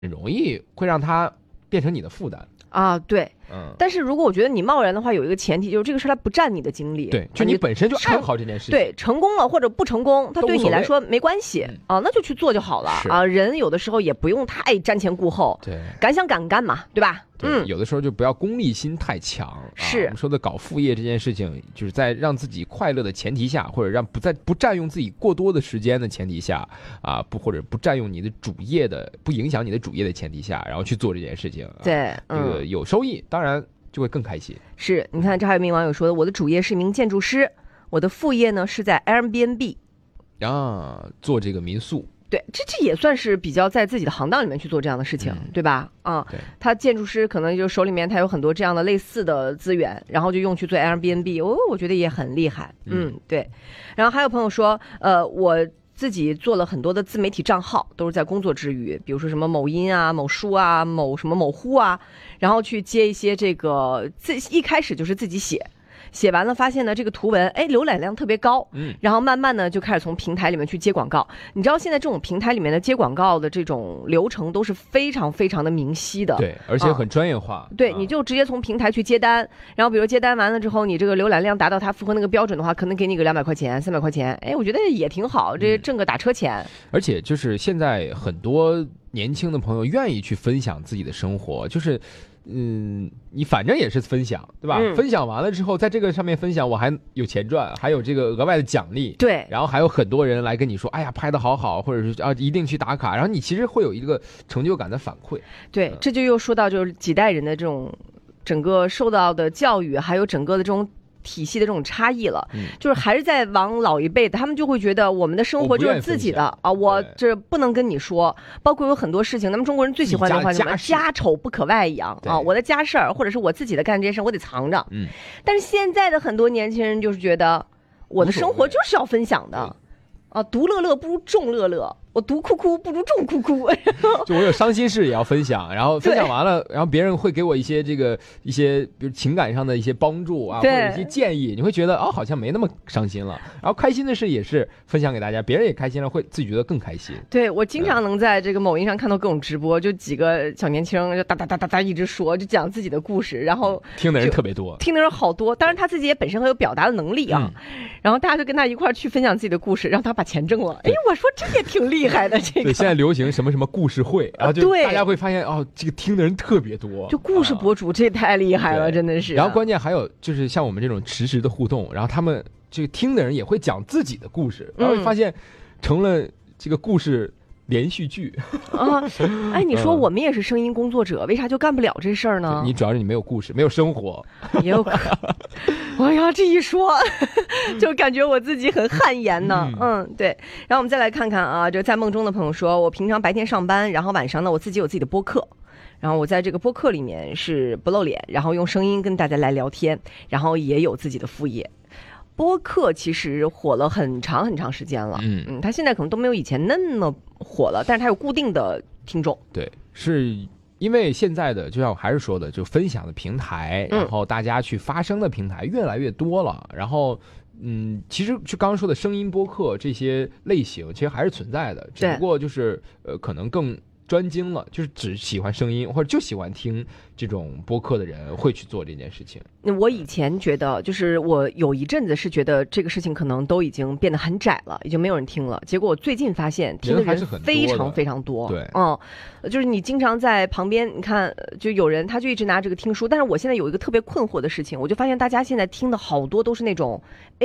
很容易会让它变成你的负担啊。对，但是如果我觉得你贸然的话，有一个前提就是这个事它不占你的精力， 对，就你本身就爱好这件事情， 对，成功了或者不成功，它对你来说没关系啊，那就去做就好了啊。人有的时候也不用太瞻前顾后， 对， 敢想敢干嘛，对吧？ 有的时候就不要功利心太强。 是我们说的搞副业这件事情，就是在让自己快乐的前提下，或者让不占用自己过多的时间的前提下啊，或者不占用你的主业的，不影响你的主业的前提下，然后去做这件事情。 对， 这个有收益，当然就会更开心。 是，你看这还有一名网友说的，我的主业是一名建筑师，我的副业呢是在 Airbnb 做这个民宿。 对，这也算是比较在自己的行当里面去做这样的事情，对吧？ 对， 他建筑师可能就手里面他有很多这样的类似的资源，然后就用去做 Airbnb，我觉得也很厉害。对。然后还有朋友说，我自己做了很多的自媒体账号，都是在工作之余，比如说什么某音啊、某书啊、某什么某乎啊，然后去接一些这个一开始就是自己写完了，发现呢这个图文浏览量特别高，然后慢慢呢就开始从平台里面去接广告。你知道现在这种平台里面的接广告的这种流程都是非常非常的明晰的， 对，而且很专业化。 对，你就直接从平台去接单，然后比如接单完了之后，你这个浏览量达到它符合那个标准的话，可能给你个200块钱、300块钱，我觉得也挺好，这挣个打车钱。 而且就是现在很多年轻的朋友愿意去分享自己的生活，就是你反正也是分享，对吧？分享完了之后，在这个上面分享，我还有钱赚，还有这个额外的奖励。 对， 然后还有很多人来跟你说，哎呀，拍得好好，或者是一定去打卡，然后你其实会有一个成就感的反馈。 对，这就又说到就是几代人的这种整个受到的教育，还有整个的这种体系的这种差异了，就是还是在往老一辈的，他们就会觉得我们的生活就是自己的啊，我这不能跟你说。包括有很多事情，咱们中国人最喜欢的话，什么家丑不可外扬啊，我的家事儿或者是我自己的干这些事儿，我得藏着。但是现在的很多年轻人就是觉得我的生活就是要分享的啊，独乐乐不如众乐乐。我独哭哭不如众哭哭， 就我有伤心事也要分享，然后分享完了，然后别人会给我一些比如情感上的一些帮助啊，或者一些建议，你会觉得好像没那么伤心了。然后开心的事也是分享给大家，别人也开心了，会自己觉得更开心。 对，我经常能在这个某音上看到各种直播，就几个小年轻就哒一直说，就讲自己的故事，然后听的人特别多， 听的人好多。当然他自己也本身很有表达的能力啊，然后大家就跟他一块儿去分享自己的故事，让他把钱挣了。我说这也挺厉害的。这个对，现在流行什么故事会，然后就大家会发现这个听的人特别多， 就故事博主这太厉害了，真的是。 然后关键还有就是像我们这种实时的互动，然后他们这个听的人也会讲自己的故事，然后发现成了这个故事连续剧啊！你说我们也是声音工作者，为啥就干不了这事儿呢？ 你主要是你没有故事，没有生活， 也有。哎呀，这一说，就感觉我自己很汗颜呢。对。然后我们再来看看啊，这在梦中的朋友说，我平常白天上班，然后晚上呢，我自己有自己的播客。然后我在这个播客里面是不露脸，然后用声音跟大家来聊天，然后也有自己的副业。播客其实火了很长很长时间了，它现在可能都没有以前那么火了，但是它有固定的听众。 对，是因为现在的就像我还是说的，就分享的平台，然后大家去发声的平台越来越多了，然后其实就刚刚说的声音播客这些类型其实还是存在的，只不过就是可能更专精了，就是只喜欢声音或者就喜欢听这种播客的人会去做这件事情。 我以前觉得，就是我有一阵子是觉得这个事情可能都已经变得很窄了，已经没有人听了。结果我最近发现听的人非常非常多。 对， 就是你经常在旁边，你看就有人他就一直拿这个听书，但是我现在有一个特别困惑的事情，我就发现大家现在听的好多都是那种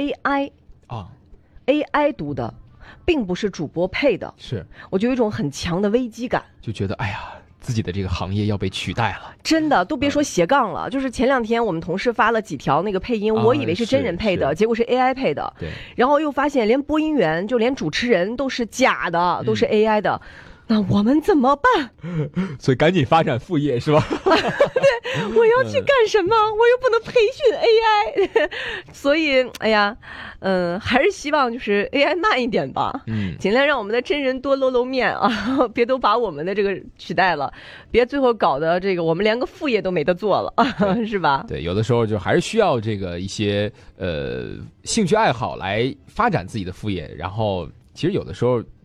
AI 读的。并不是主播配的， 是我就有一种很强的危机感， 就觉得哎呀，自己的这个行业要被取代了。 真的，都别说斜杠了，就是前2天我们同事发了几条那个配音，我以为是真人配的，结果是 AI 配的。 对， 然后又发现连播音员，就连主持人都是假的，都是 AI 的。那我们怎么办？ 所以赶紧发展副业是吧？ 对，我要去干什么？我又不能培训 AI， 所以哎呀，还是希望就是 AI 慢一点吧，尽量让我们的真人多露面啊，别都把我们的这个取代了，别最后搞得这个我们连个副业都没得做了，是吧？ 对，有的时候就还是需要这个一些兴趣爱好来发展自己的副业，然后。其实有的时候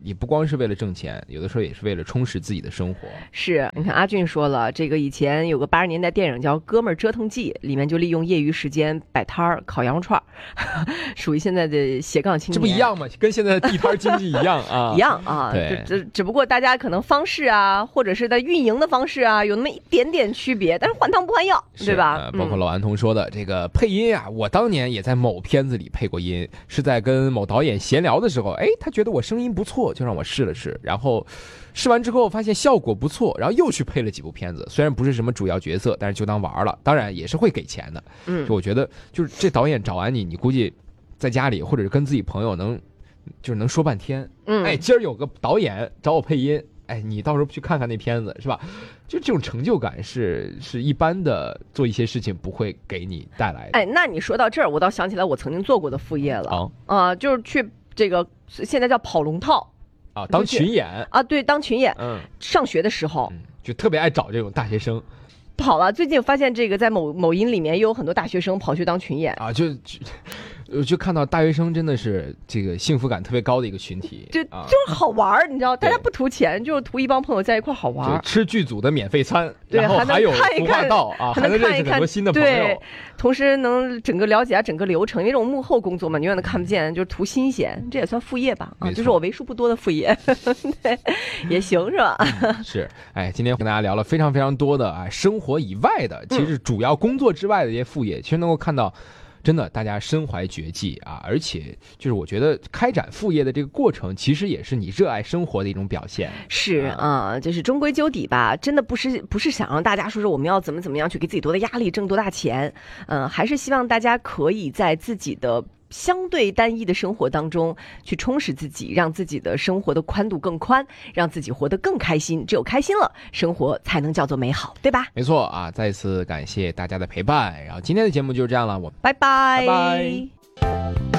也不光是为了挣钱，有的时候也是为了充实自己的生活。 是，你看阿俊说了，这个以前有个80年代电影叫《哥们儿折腾记》，里面就利用业余时间摆摊儿烤羊肉串儿，属于现在的斜杠青年。 这不一样吗？跟现在的地摊经济一样啊， 一样啊。 对， 只不过大家可能方式啊，或者是在运营的方式啊，有那么一点点区别，但是换汤不换药，对吧？ 包括老顽童说的这个配音啊，我当年也在某片子里配过音，是在跟某导演闲聊的时候，他觉得我声音不错，就让我试了试，然后试完之后发现效果不错，然后又去配了几部片子，虽然不是什么主要角色，但是就当玩了，当然也是会给钱的。就我觉得就是这导演找完你估计在家里或者是跟自己朋友能说半天。今儿有个导演找我配音，你到时候去看看那片子，是吧？就这种成就感是一般的做一些事情不会给你带来的。 那你说到这儿，我倒想起来我曾经做过的副业了。就是去这个现在叫跑龙套啊，当群演啊，对，当群演。上学的时候就特别爱找这种大学生。 跑了，最近发现这个在某音里面也有很多大学生跑去当群演啊，就看到大学生真的是这个幸福感特别高的一个群体， 就是好玩，你知道，大家不图钱，就是图一帮朋友在一块好玩， 吃剧组的免费餐， 对， 然后还有服化道啊， 还能认识很多新的朋友， 对，同时能整个了解整个流程，因为这种幕后工作嘛，你永远都看不见，就是图新鲜，这也算副业吧？就是我为数不多的副业，对，也行是吧？ 是，今天跟大家聊了非常非常多的生活以外的，其实主要工作之外的一些副业，其实能够看到。真的，大家身怀绝技啊！而且，就是我觉得开展副业的这个过程，其实也是你热爱生活的一种表现。 是啊，就是终归究底吧，真的不是想让大家说我们要怎么样去给自己多大压力，挣多大钱。还是希望大家可以在自己的相对单一的生活当中去充实自己，让自己的生活的宽度更宽，让自己活得更开心。只有开心了，生活才能叫做美好，对吧？ 没错啊！再次感谢大家的陪伴，然后今天的节目就是这样了，我拜拜。 拜拜。